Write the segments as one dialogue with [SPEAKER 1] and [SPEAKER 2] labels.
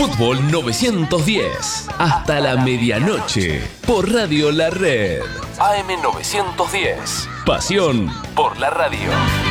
[SPEAKER 1] Fútbol 910. Hasta la medianoche. Por Radio La Red. AM 910. Pasión por la radio.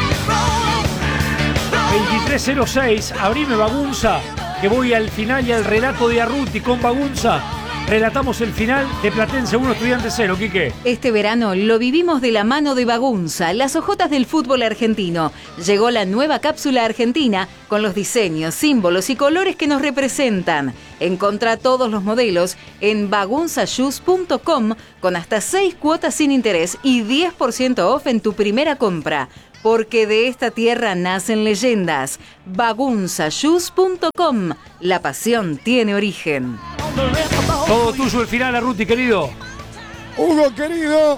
[SPEAKER 2] 2306. Abrime Bagunza. Que voy al final y al relato de Arruti con Bagunza. Relatamos el final de Platense 1, Estudiantes 0, Quique.
[SPEAKER 3] Este verano lo vivimos de la mano de Bagunza, las hojotas del fútbol argentino. Llegó la nueva cápsula argentina con los diseños, símbolos y colores que nos representan. Encontrá todos los modelos en bagunzashoes.com con hasta 6 cuotas sin interés y 10% off en tu primera compra. Porque de esta tierra nacen leyendas. bagunzashoes.com. La pasión tiene origen.
[SPEAKER 2] Todo tuyo el final, Arruti, querido.
[SPEAKER 4] Hugo, querido,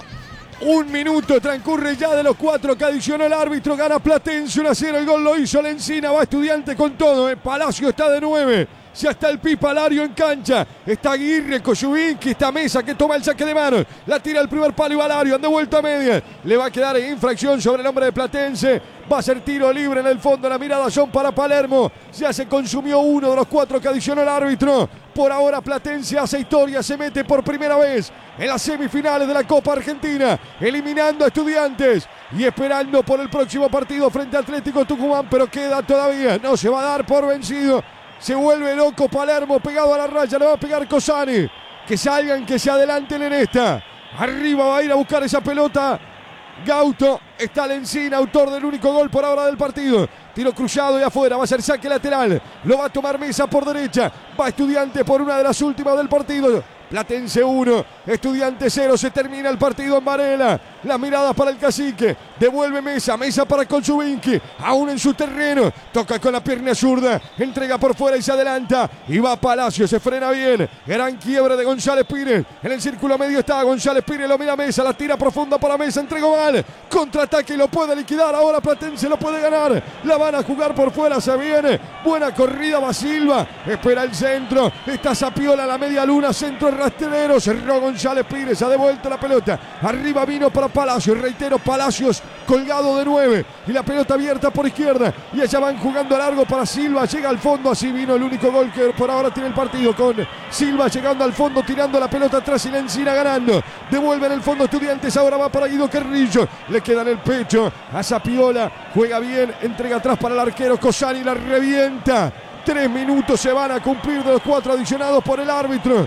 [SPEAKER 4] 1 minuto transcurre ya de los 4 que adicionó el árbitro. Gana Platense 1-0. El gol lo hizo Lencina. Va Estudiante con todo. Palacio está de 9. Ya está el Pipa Lario en cancha. Está Aguirre, Koyubinski, está Mesa que toma el saque de mano. La tira el primer palo y va Lario. Han de vuelta a media. Le va a quedar infracción sobre el hombre de Platense. Va a ser tiro libre en el fondo. La mirada son para Palermo. Ya se consumió uno de los 4 que adicionó el árbitro. Por ahora Platense hace historia. Se mete por primera vez en las semifinales de la Copa Argentina. Eliminando a Estudiantes. Y esperando por el próximo partido frente a Atlético Tucumán. Pero queda todavía. No se va a dar por vencido. Se vuelve loco Palermo, pegado a la raya, le va a pegar Cosani. Que salgan, que se adelanten en esta. Arriba va a ir a buscar esa pelota Gauto. Está Lencina, autor del único gol por ahora del partido. Tiro cruzado y afuera, va a ser saque lateral. Lo va a tomar Mesa por derecha. Va Estudiante por una de las últimas del partido. Platense 1, Estudiante 0, se termina el partido en Varela. Las miradas para el cacique, devuelve Mesa para Koyubinski, aún en su terreno, toca con la pierna zurda, entrega por fuera y se adelanta, y va Palacio, se frena bien, gran quiebre de González Pires, en el círculo medio está González Pires, lo mira Mesa, la tira profunda para Mesa, entregó mal, contraataque y lo puede liquidar, ahora Platense lo puede ganar, la van a jugar por fuera, se viene, buena corrida va Silva, espera el centro, está Zapiola a la media luna, centro rastrero, cerró González Pires, ha devuelto la pelota, arriba vino para Palacios, reitero, Palacios colgado de 9 y la pelota abierta por izquierda y allá van jugando a largo para Silva, llega al fondo, así vino el único gol que por ahora tiene el partido con Silva llegando al fondo, tirando la pelota atrás y Lencina ganando, devuelve en el fondo Estudiantes, ahora va para Guido Carrillo, le queda en el pecho a Zapiola, juega bien, entrega atrás para el arquero Cosani, la revienta, 3 minutos se van a cumplir de los 4 adicionados por el árbitro,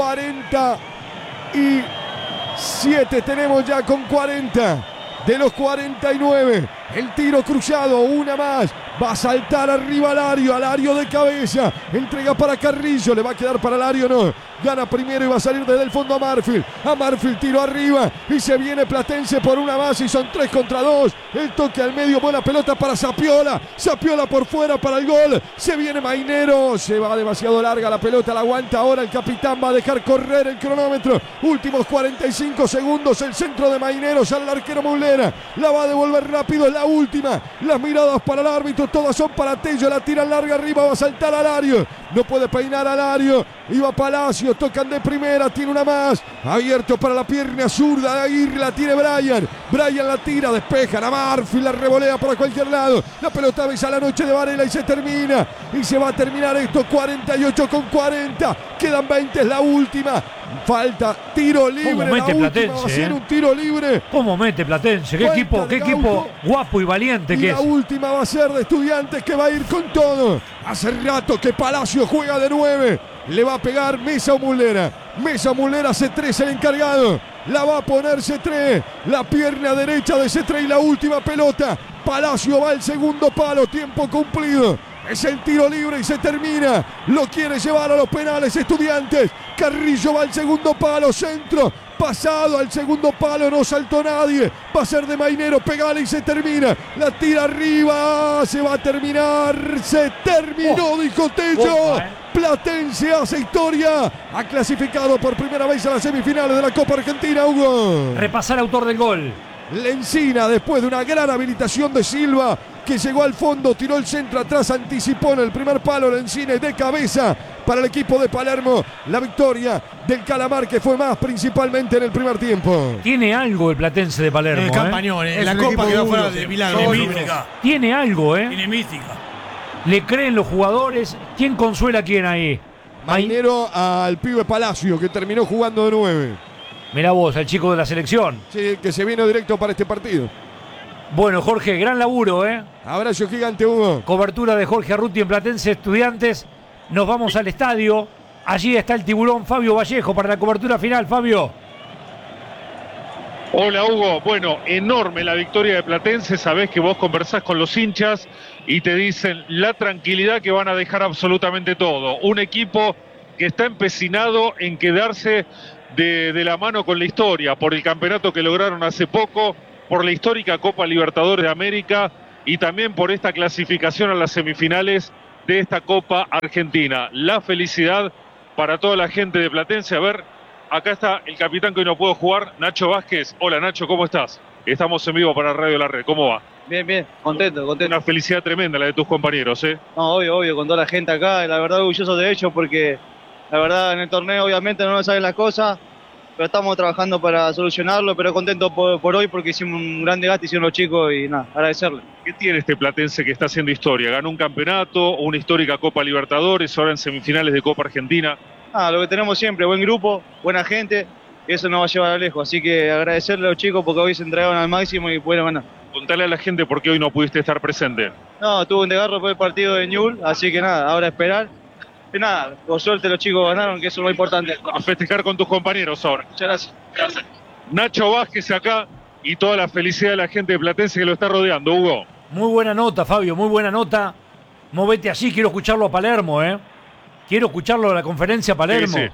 [SPEAKER 4] 47 tenemos ya con 40 de los 49. El tiro cruzado, una más. Va a saltar arriba Alario de cabeza. Entrega para Carrillo, le va a quedar para Alario, no. Gana primero y va a salir desde el fondo a Marfield. Tiro arriba y se viene Platense por una más y son 3 contra 2. El toque al medio, buena pelota para Zapiola. Zapiola por fuera para el gol. Se viene Mainero, se va demasiado larga la pelota, la aguanta ahora el capitán, va a dejar correr el cronómetro. Últimos 45 segundos, el centro de Mainero, sale el arquero Muslera. La va a devolver rápido, es la última. Las miradas para el árbitro, todas son para Tello, la tira larga arriba, va a saltar Alario. No puede peinar Alario. Iba Palacio, tocan de primera, tiene una más. Abierto para la pierna zurda de Aguirre, la tiene Brian. Brian la tira, despejan a Marfield, la revolea para cualquier lado. La pelota besa la noche de Varela y se termina. Y se va a terminar esto, 48 con 40. Quedan 20, es la última. Falta, tiro libre. La última Platense, va a ser un tiro libre.
[SPEAKER 2] ¿Cómo mete Platense? ¿Qué equipo guapo y valiente que es?
[SPEAKER 4] La última va a ser de Estudiantes que va a ir con todo. Hace rato que Palacio juega de 9. Le va a pegar Mesa o Muslera. Mesa Muslera, C3 el encargado. La va a poner C3. La pierna derecha de C3 y la última pelota. Palacio va al segundo palo. Tiempo cumplido. Es el tiro libre y se termina. Lo quiere llevar a los penales Estudiantes. Carrillo va al segundo palo. Centro. Pasado al segundo palo. No saltó nadie. Va a ser de Mainero. Pegale y se termina. La tira arriba. Se va a terminar. Se terminó, dijo Tello. Platense hace historia. Ha clasificado por primera vez a las semifinales de la Copa Argentina, Hugo.
[SPEAKER 2] Repasar autor del gol.
[SPEAKER 4] Lencina, después de una gran habilitación de Silva, que llegó al fondo, tiró el centro atrás, anticipó en el primer palo Lencina de cabeza para el equipo de Palermo. La victoria del Calamar, que fue más principalmente en el primer tiempo.
[SPEAKER 2] Tiene algo el Platense de Palermo.
[SPEAKER 5] El campañón, la Copa quedó fuera de milagro.
[SPEAKER 2] Tiene algo,
[SPEAKER 5] Tiene mística.
[SPEAKER 2] Le creen los jugadores. ¿Quién consuela a quién ahí?
[SPEAKER 4] Mainero al pibe Palacio, que terminó jugando de 9.
[SPEAKER 2] Mirá vos, el chico de la selección.
[SPEAKER 4] Sí, que se vino directo para este partido.
[SPEAKER 2] Bueno, Jorge, gran laburo, ¿eh?
[SPEAKER 4] Abrazo gigante, Hugo.
[SPEAKER 2] Cobertura de Jorge Arruti en Platense Estudiantes. Nos vamos al estadio. Allí está el tiburón Fabio Vallejo para la cobertura final. Fabio.
[SPEAKER 6] Hola, Hugo. Bueno, enorme la victoria de Platense. Sabés que vos conversás con los hinchas y te dicen la tranquilidad que van a dejar absolutamente todo. Un equipo que está empecinado en quedarse de la mano con la historia, por el campeonato que lograron hace poco, por la histórica Copa Libertadores de América y también por esta clasificación a las semifinales de esta Copa Argentina. La felicidad para toda la gente de Platense. A ver, acá está el capitán que hoy no pudo jugar, Nacho Vázquez. Hola, Nacho, ¿cómo estás? Estamos en vivo para Radio La Red. ¿Cómo va?
[SPEAKER 7] Bien, contento.
[SPEAKER 6] Una felicidad tremenda la de tus compañeros, ¿eh?
[SPEAKER 7] No, obvio, con toda la gente acá, la verdad orgulloso de ellos porque la verdad en el torneo obviamente no nos salen las cosas, pero estamos trabajando para solucionarlo, pero contento por hoy porque hicimos un gran desgaste, hicieron los chicos y nada, agradecerle.
[SPEAKER 6] ¿Qué tiene este Platense que está haciendo historia? Ganó un campeonato, una histórica Copa Libertadores, ahora en semifinales de Copa Argentina.
[SPEAKER 7] Lo que tenemos siempre, buen grupo, buena gente, y eso nos va a llevar a lejos, así que agradecerle a los chicos porque hoy se entregaron al máximo y pudieron ganar.
[SPEAKER 6] Contale a la gente por qué hoy no pudiste estar presente.
[SPEAKER 7] No, tuve un desgarro por el partido de Newell, así que nada, ahora esperar. Y nada, por suerte los chicos ganaron, que eso es lo importante.
[SPEAKER 6] A festejar con tus compañeros ahora.
[SPEAKER 7] Muchas gracias.
[SPEAKER 6] Nacho Vázquez acá y toda la felicidad de la gente de Platense que lo está rodeando, Hugo.
[SPEAKER 2] Muy buena nota, Fabio, muy buena nota. Movete así, quiero escucharlo a Palermo, ¿eh? Quiero escucharlo a la conferencia a Palermo.
[SPEAKER 6] Sí.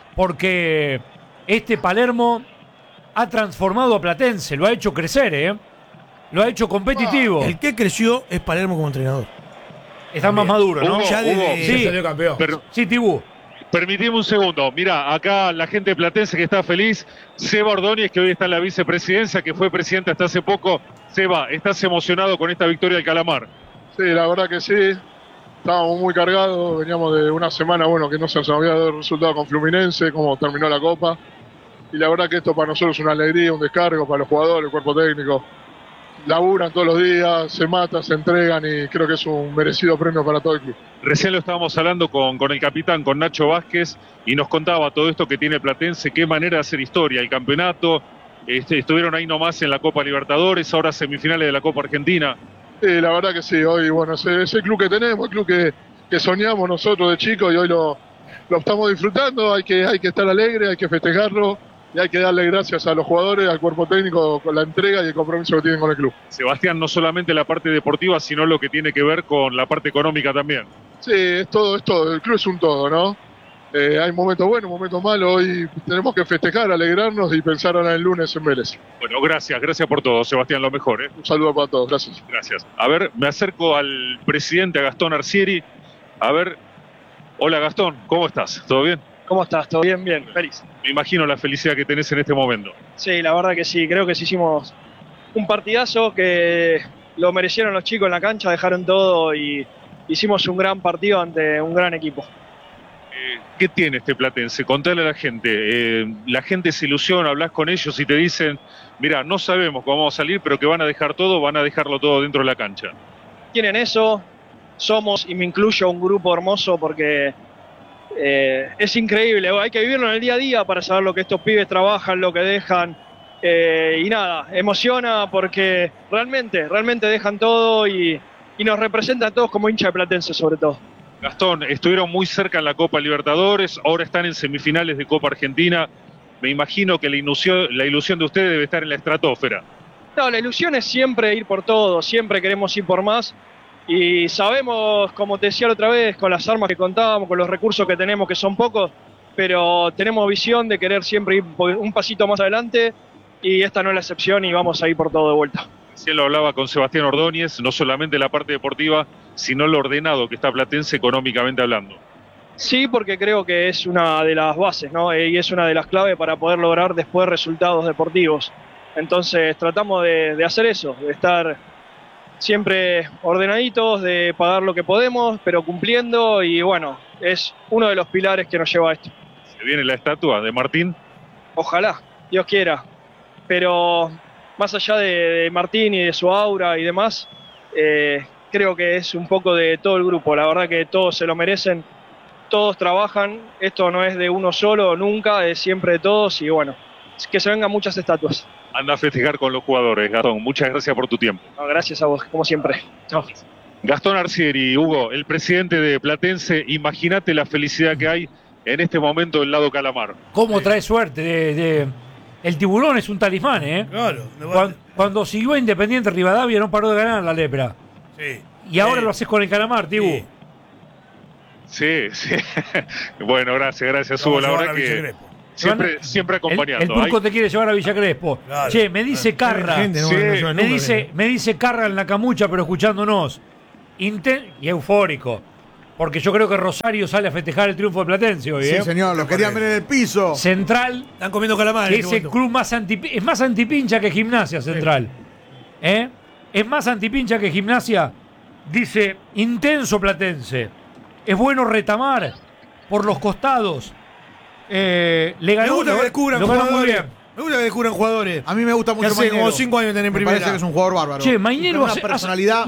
[SPEAKER 2] Porque este Palermo ha transformado a Platense, lo ha hecho crecer, ¿eh? Lo ha hecho competitivo.
[SPEAKER 5] El que creció es Palermo como entrenador.
[SPEAKER 2] Está más maduro, ¿no?
[SPEAKER 6] Hugo,
[SPEAKER 5] Ya desde
[SPEAKER 2] sí.
[SPEAKER 5] salió campeón.
[SPEAKER 2] Sí, Tibú.
[SPEAKER 6] Permitime un segundo. Mirá, acá la gente de Platense que está feliz. Seba Ordóñez, que hoy está en la vicepresidencia, que fue presidente hasta hace poco. Seba, ¿estás emocionado con esta victoria del Calamar?
[SPEAKER 8] Sí, la verdad que sí. Estábamos muy cargados, veníamos de una semana, que no se nos había dado el resultado con Fluminense, como terminó la Copa. Y la verdad que esto para nosotros es una alegría, un descargo para los jugadores, el cuerpo técnico. Laburan todos los días, se matan, se entregan y creo que es un merecido premio para todo el club.
[SPEAKER 6] Recién lo estábamos hablando con el capitán, con Nacho Vázquez, y nos contaba todo esto que tiene Platense, qué manera de hacer historia, el campeonato, estuvieron ahí nomás en la Copa Libertadores, ahora semifinales de la Copa Argentina.
[SPEAKER 8] Sí, la verdad que sí, hoy es el club que tenemos, el club que soñamos nosotros de chicos y hoy lo estamos disfrutando, hay que estar alegre, hay que festejarlo. Y hay que darle gracias a los jugadores, al cuerpo técnico, con la entrega y el compromiso que tienen con el club.
[SPEAKER 6] Sebastián, no solamente la parte deportiva, sino lo que tiene que ver con la parte económica también.
[SPEAKER 8] Sí, es todo. El club es un todo, ¿no? Hay momentos buenos, momentos malos. Hoy tenemos que festejar, alegrarnos y pensar ahora el lunes en Vélez.
[SPEAKER 6] Bueno, gracias por todo, Sebastián, lo mejor, ¿eh?
[SPEAKER 8] Un saludo para todos, gracias.
[SPEAKER 6] Gracias. A ver, me acerco al presidente, a Gastón Arcieri. A ver, hola Gastón, ¿cómo estás? ¿Todo bien?
[SPEAKER 9] ¿Cómo estás? ¿Todo bien? Bien, feliz.
[SPEAKER 6] Me imagino la felicidad que tenés en este momento.
[SPEAKER 9] Sí, la verdad que sí, creo que sí hicimos un partidazo que lo merecieron los chicos en la cancha, dejaron todo y hicimos un gran partido ante un gran equipo.
[SPEAKER 6] ¿Qué tiene este Platense? Contale a la gente se ilusiona, hablas con ellos y te dicen, mira, no sabemos cómo vamos a salir, pero que van a dejarlo todo dentro de la cancha.
[SPEAKER 9] Tienen eso, somos, y me incluyo, un grupo hermoso porque es increíble, hay que vivirlo en el día a día para saber lo que estos pibes trabajan, lo que dejan, y nada, emociona porque realmente dejan todo y nos representan a todos como hincha de Platense sobre todo.
[SPEAKER 6] Gastón, estuvieron muy cerca en la Copa Libertadores, ahora están en semifinales de Copa Argentina, me imagino que la ilusión de ustedes debe estar en la estratosfera.
[SPEAKER 9] No, la ilusión es siempre ir por todo, siempre queremos ir por más. Y sabemos, como te decía la otra vez, con las armas que contábamos, con los recursos que tenemos, que son pocos, pero tenemos visión de querer siempre ir un pasito más adelante y esta no es la excepción y vamos a ir por todo de vuelta.
[SPEAKER 6] Recién lo hablaba con Sebastián Ordóñez, no solamente la parte deportiva, sino lo ordenado que está Platense económicamente hablando.
[SPEAKER 9] Sí, porque creo que es una de las bases, ¿no? Y es una de las claves para poder lograr después resultados deportivos. Entonces tratamos de hacer eso, de estar siempre ordenaditos, de pagar lo que podemos, pero cumpliendo, y bueno, es uno de los pilares que nos lleva a esto.
[SPEAKER 6] ¿Se viene la estatua de Martín?
[SPEAKER 9] Ojalá, Dios quiera, pero más allá de Martín y de su aura y demás, creo que es un poco de todo el grupo, la verdad que todos se lo merecen todos trabajan, esto no es de uno solo nunca, es siempre de todos y bueno, que se vengan muchas estatuas.
[SPEAKER 6] Anda a festejar con los jugadores, Gastón. Muchas gracias por tu tiempo.
[SPEAKER 9] No, gracias a vos, como siempre. Chao.
[SPEAKER 6] Gastón Arcieri, Hugo, el presidente de Platense, imagínate la felicidad que hay en este momento del lado Calamar.
[SPEAKER 2] ¿Cómo trae suerte? El tiburón es un talismán, ¿eh?
[SPEAKER 5] Claro.
[SPEAKER 2] Cuando siguió Independiente Rivadavia no paró de ganar la lepra.
[SPEAKER 5] Sí.
[SPEAKER 2] Y ahora lo haces con el Calamar, Tibu.
[SPEAKER 6] Sí. Bueno, gracias, Hugo. La verdad que siempre acompañando.
[SPEAKER 2] El turco te quiere llevar a Villa Crespo.
[SPEAKER 5] Claro.
[SPEAKER 2] Che, me dice Carra. Me dice Carra en la camucha, pero escuchándonos. Y eufórico. Porque yo creo que Rosario sale a festejar el triunfo de Platense hoy.
[SPEAKER 10] Sí, señor, lo querían ver en el piso.
[SPEAKER 2] Central.
[SPEAKER 5] Están comiendo calamar.
[SPEAKER 2] Es el club es más antipincha que Gimnasia, Central. Es más antipincha que Gimnasia. Dice, intenso Platense. Es bueno retamar por los costados. Le ganó,
[SPEAKER 5] me gusta que descubran jugadores. Muy bien. Me gusta que descubran jugadores.
[SPEAKER 10] A mí me gusta mucho
[SPEAKER 5] Hace
[SPEAKER 10] Mainero.
[SPEAKER 5] como 5 años tener en primera.
[SPEAKER 10] Me parece que es un jugador bárbaro.
[SPEAKER 2] Che, Mainero
[SPEAKER 10] una personalidad.